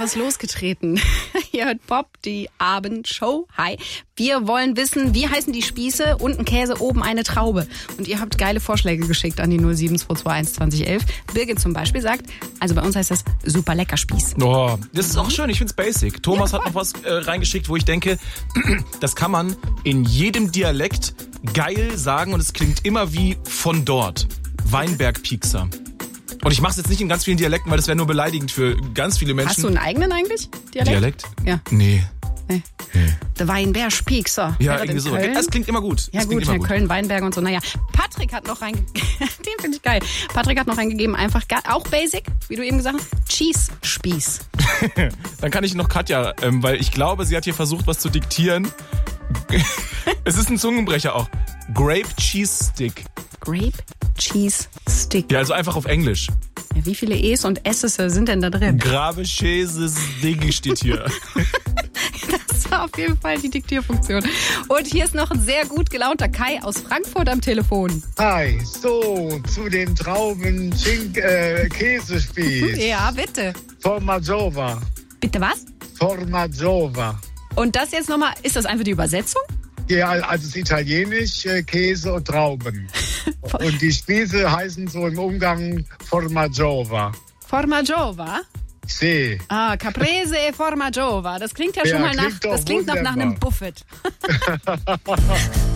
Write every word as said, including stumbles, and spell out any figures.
Jahres losgetreten. Ihr hört Pop, die Abendshow. Hi. Wir wollen wissen, wie heißen die Spieße? Unten Käse, oben eine Traube. Und ihr habt geile Vorschläge geschickt an die null sieben zwei zwei eins zwanzig elf. Birgit zum Beispiel sagt, also bei uns heißt das super lecker Spieß. Oh, das ist auch schön, ich find's basic. Thomas ja, hat noch was äh, reingeschickt, wo ich denke, das kann man in jedem Dialekt geil sagen und es klingt immer wie von dort. Weinberg-Piekser. Und ich mache es jetzt nicht in ganz vielen Dialekten, weil das wäre nur beleidigend für ganz viele Menschen. Hast du einen eigenen eigentlich? Dialekt? Dialekt? Ja. Nee. Nee. nee. Der Weinberg-Piekser. Ja, irgendwie so. Köln. Das klingt immer gut. Ja das gut, immer gut. Köln, Weinberg und so. Naja, Patrick hat noch reingegeben, den finde ich geil. Patrick hat noch reingegeben, einfach auch basic, wie du eben gesagt hast, Cheese-Spieß. Dann kann ich noch Katja, ähm, weil ich glaube, sie hat hier versucht, was zu diktieren. Es ist ein Zungenbrecher auch. Grape Cheese Stick. Grape Cheese Stick. Ja, also einfach auf Englisch. Ja, wie viele E's und S's sind denn da drin? Grabe Cheese Stick steht hier. Das war auf jeden Fall die Diktierfunktion. Und hier ist noch ein sehr gut gelaunter Kai aus Frankfurt am Telefon. Hi, so, zu dem Trauben Chink, äh, Käsespieß. Ja, bitte. Formaggio. Bitte was? Formaggio. Und das jetzt nochmal, ist das einfach die Übersetzung? Ja, also es ist italienisch, äh, Käse und Trauben. Und die Spieße heißen so im Umgang Formaggio. Formaggio? Sì. Ah, Caprese e Formaggio. Das klingt ja schon ja, mal nach, klingt das klingt noch nach einem Buffet.